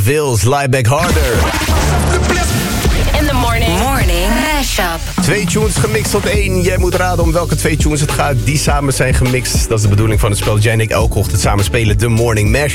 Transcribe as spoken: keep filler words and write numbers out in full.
Vils, Lie Back Harder. In the morning. Morning mashup. Twee tunes gemixt tot één. Jij moet raden om welke twee tunes het gaat die samen zijn gemixt. Dat is de bedoeling van het spel. Jij en ik elke ochtend samen spelen de Morning Mashup.